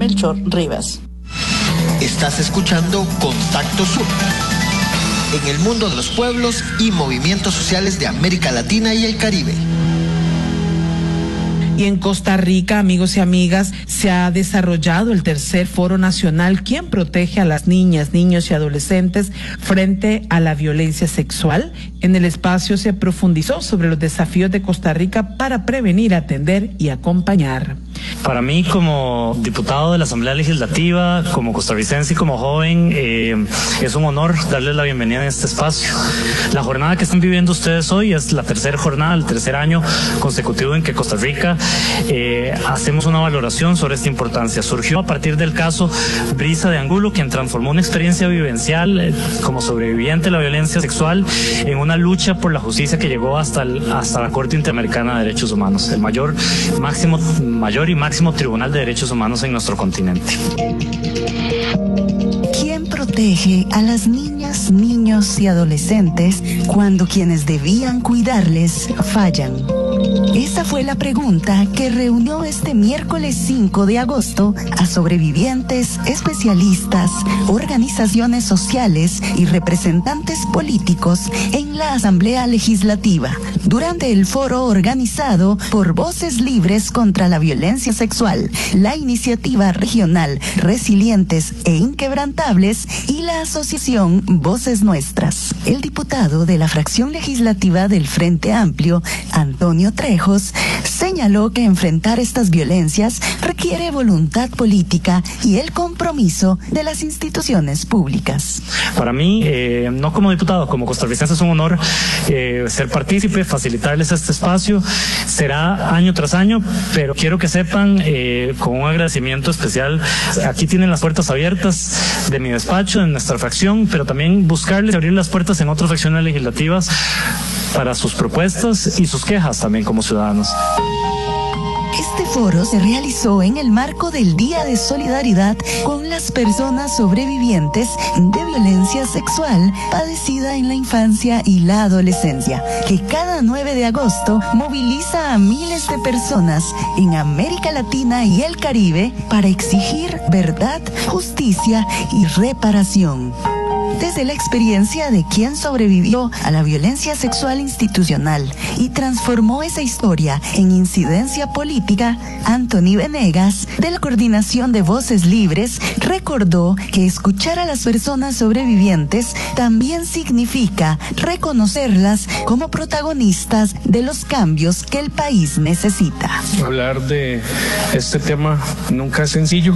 Melchor Rivas. Estás escuchando Contacto Sur. En el mundo de los pueblos y movimientos sociales de América Latina y el Caribe. Y en Costa Rica, amigos y amigas, se ha desarrollado el tercer Foro Nacional ¿Quién protege a las niñas, niños y adolescentes frente a la violencia sexual? En el espacio se profundizó sobre los desafíos de Costa Rica para prevenir, atender y acompañar. Para mí, como diputado de la Asamblea Legislativa, como costarricense y como joven, es un honor darles la bienvenida en este espacio. La jornada que están viviendo ustedes hoy es la tercera jornada, el tercer año consecutivo en que Costa Rica hacemos una valoración sobre esta importancia. Surgió a partir del caso Brisa de Angulo, quien transformó una experiencia vivencial como sobreviviente de la violencia sexual en una lucha por la justicia que llegó hasta la Corte Interamericana de Derechos Humanos, el mayor y máximo tribunal de derechos humanos en nuestro continente. ¿Quién protege a las niñas, niños y adolescentes cuando quienes debían cuidarles fallan? Esa fue la pregunta que reunió este miércoles 5 de agosto a sobrevivientes, especialistas, organizaciones sociales y representantes políticos en la Asamblea Legislativa durante el foro organizado por Voces Libres contra la Violencia Sexual, la Iniciativa Regional Resilientes e Inquebrantables y la Asociación Voces Nuestras. El diputado de la fracción legislativa del Frente Amplio, Antonio Trejos, señaló que enfrentar estas violencias requiere voluntad política y el compromiso de las instituciones públicas. Para mí, no como diputado, como costarricense, es un honor ser partícipe, facilitarles este espacio. Será año tras año, pero quiero que sepan, con un agradecimiento especial, aquí tienen las puertas abiertas de mi despacho, de nuestra fracción, pero también buscarles abrir las puertas en otras fracciones legislativas para sus propuestas y sus quejas también como ciudadanos. Este foro se realizó en el marco del Día de Solidaridad con las personas sobrevivientes de violencia sexual padecida en la infancia y la adolescencia, que cada 9 de agosto moviliza a miles de personas en América Latina y el Caribe para exigir verdad, justicia y reparación. Desde la experiencia de quien sobrevivió a la violencia sexual institucional y transformó esa historia en incidencia política, Anthony Venegas, de la Coordinación de Voces Libres, recordó que escuchar a las personas sobrevivientes también significa reconocerlas como protagonistas de los cambios que el país necesita. Hablar de este tema nunca es sencillo.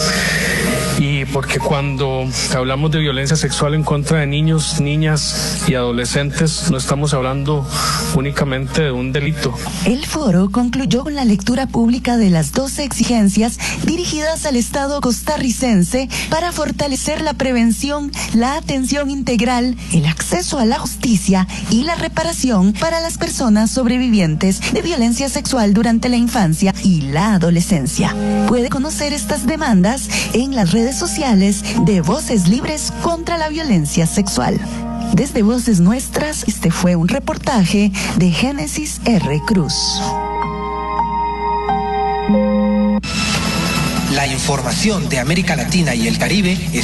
Y porque cuando hablamos de violencia sexual en contra de niños, niñas y adolescentes, no estamos hablando únicamente de un delito. El foro concluyó con la lectura pública de las 12 exigencias dirigidas al Estado costarricense para fortalecer la prevención, la atención integral, el acceso a la justicia y la reparación para las personas sobrevivientes de violencia sexual durante la infancia y la adolescencia. Puede conocer estas demandas en las redes sociales de Voces Libres contra la Violencia Sexual. Desde Voces Nuestras, este fue un reportaje de Génesis R. Cruz. La información de América Latina y el Caribe